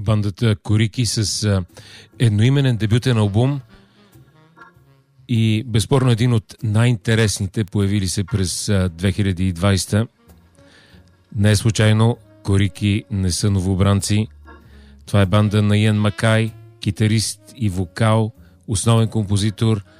бандата Корики с едноименен дебютен албум и безспорно един от най-интересните, появили се през 2020. Не е случайно, Корики не са новобранци. Това е банда на Иан Макай, китарист и вокал, основен композитор